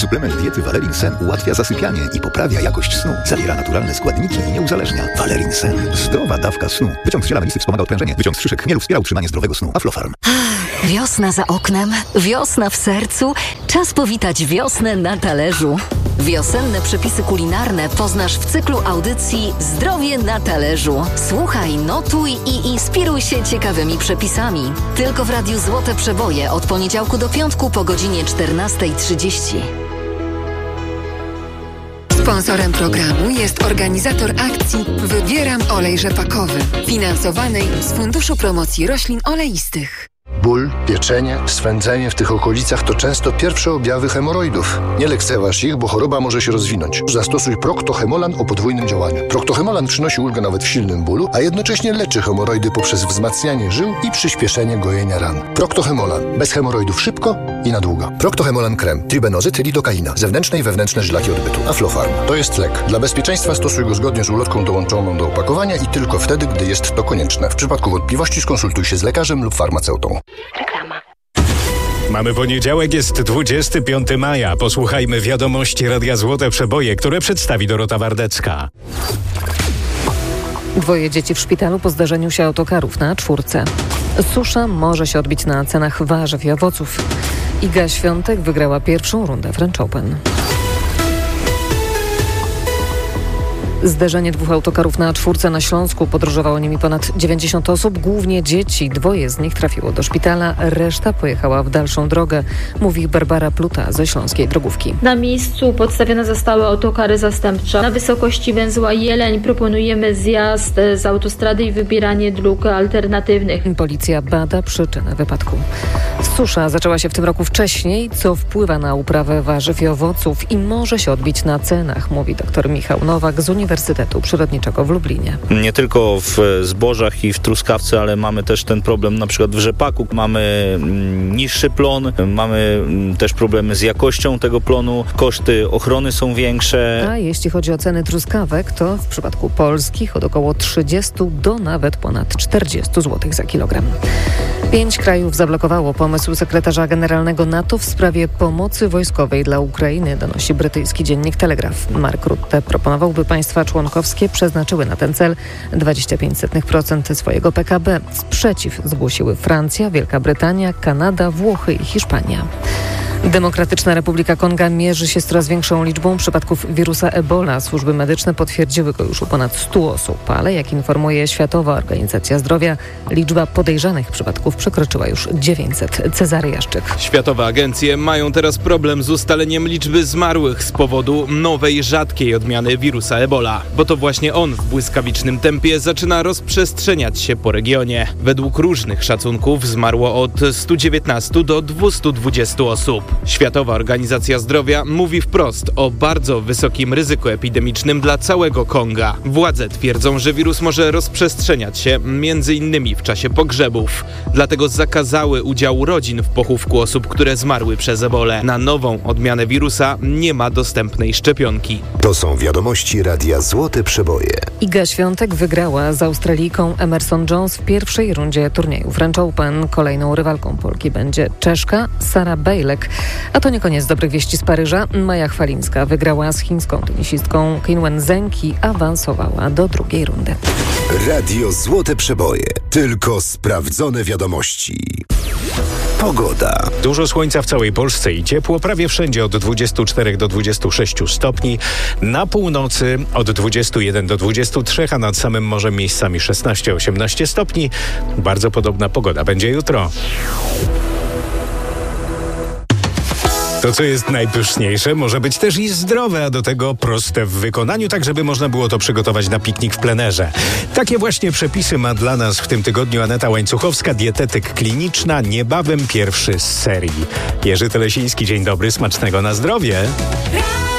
Suplement diety Valerin Sen ułatwia zasypianie i poprawia jakość snu. Zawiera naturalne składniki i nie uzależnia. Valerin Sen. Zdrowa dawka snu. Wyciąg z ziela melisy wspomaga odprężenie. Wyciąg z szyszek chmielu wspiera utrzymanie zdrowego snu. Aflofarm. Wiosna za oknem, wiosna w sercu. Czas powitać wiosnę na talerzu. Wiosenne przepisy kulinarne poznasz w cyklu audycji Zdrowie na talerzu. Słuchaj, notuj i inspiruj się ciekawymi przepisami. Tylko w Radiu Złote Przeboje od poniedziałku do piątku po godzinie 14:30. Sponsorem programu jest organizator akcji Wybieram olej rzepakowy, finansowanej z Funduszu Promocji Roślin Oleistych. Ból, pieczenie, swędzenie w tych okolicach to często pierwsze objawy hemoroidów. Nie lekceważ ich, bo choroba może się rozwinąć. Zastosuj Procto-Hemolan o podwójnym działaniu. Procto-Hemolan przynosi ulgę nawet w silnym bólu, a jednocześnie leczy hemoroidy poprzez wzmacnianie żył i przyspieszenie gojenia ran. Procto-Hemolan. Bez hemoroidów szybko i na długo. Procto-Hemolan krem. Tribenozyt, lidokaina. Zewnętrzne i wewnętrzne żylaki odbytu. Aflofarm. To jest lek. Dla bezpieczeństwa stosuj go zgodnie z ulotką dołączoną do opakowania i tylko wtedy, gdy jest to konieczne. W przypadku wątpliwości skonsultuj się z lekarzem lub farmaceutą. Reklama. Mamy poniedziałek, jest 25 maja. Posłuchajmy wiadomości Radia Złote Przeboje, które przedstawi Dorota Wardecka. 2 dzieci w szpitalu po zdarzeniu się autokarów na czwórce. Susza może się odbić na cenach warzyw i owoców. Iga Świątek wygrała pierwszą rundę French Open. Zderzenie 2 autokarów na czwórce na Śląsku. Podróżowało nimi ponad 90 osób, głównie dzieci. 2 z nich trafiło do szpitala, reszta pojechała w dalszą drogę, mówi Barbara Pluta ze Śląskiej Drogówki. Na miejscu podstawione zostały autokary zastępcze. Na wysokości węzła Jeleń proponujemy zjazd z autostrady i wybieranie dróg alternatywnych. Policja bada przyczynę wypadku. Susza zaczęła się w tym roku wcześniej, co wpływa na uprawę warzyw i owoców i może się odbić na cenach, mówi dr Michał Nowak z Uniwersytetu Przyrodniczego w Lublinie. Nie tylko w zbożach i w truskawce, ale mamy też ten problem na przykład w rzepaku. Mamy niższy plon, mamy też problemy z jakością tego plonu, koszty ochrony są większe. A jeśli chodzi o ceny truskawek, to w przypadku polskich od około 30 do nawet ponad 40 zł za kilogram. 5 krajów zablokowało pomysł sekretarza generalnego NATO w sprawie pomocy wojskowej dla Ukrainy, donosi brytyjski dziennik Telegraph. Mark Rutte proponował, by państwa członkowskie przeznaczyły na ten cel 0,25% swojego PKB. Sprzeciw zgłosiły Francja, Wielka Brytania, Kanada, Włochy i Hiszpania. Demokratyczna Republika Konga mierzy się z coraz większą liczbą przypadków wirusa Ebola. Służby medyczne potwierdziły go już u ponad 100 osób, ale jak informuje Światowa Organizacja Zdrowia, liczba podejrzanych przypadków przekroczyła już 900. Cezary Jaszczyk. Światowe agencje mają teraz problem z ustaleniem liczby zmarłych z powodu nowej, rzadkiej odmiany wirusa Ebola, bo to właśnie on w błyskawicznym tempie zaczyna rozprzestrzeniać się po regionie. Według różnych szacunków zmarło od 119 do 220 osób. Światowa Organizacja Zdrowia mówi wprost o bardzo wysokim ryzyku epidemicznym dla całego Konga. Władze twierdzą, że wirus może rozprzestrzeniać się m.in. w czasie pogrzebów. Dlatego zakazały udziału rodzin w pochówku osób, które zmarły przez Ebolę. Na nową odmianę wirusa nie ma dostępnej szczepionki. To są wiadomości Radia Złote Przeboje. Iga Świątek wygrała z Australijką Emerson Jones w pierwszej rundzie turnieju French Open. Kolejną rywalką Polki będzie Czeszka Sara Bejlek. A to nie koniec dobrych wieści z Paryża. Maja Chwalińska wygrała z chińską tenisistką Qinwen Zheng i awansowała do drugiej rundy. Radio Złote Przeboje. Tylko sprawdzone wiadomości. Pogoda. Dużo słońca w całej Polsce i ciepło, prawie wszędzie od 24 do 26 stopni. Na północy od 21 do 23, a nad samym morzem miejscami 16-18 stopni. Bardzo podobna pogoda będzie jutro. To, co jest najpyszniejsze, może być też i zdrowe, a do tego proste w wykonaniu, tak żeby można było to przygotować na piknik w plenerze. Takie właśnie przepisy ma dla nas w tym tygodniu Aneta Łańcuchowska, dietetyk kliniczna, niebawem pierwszy z serii. Jerzy Telesiński, dzień dobry, smacznego na zdrowie.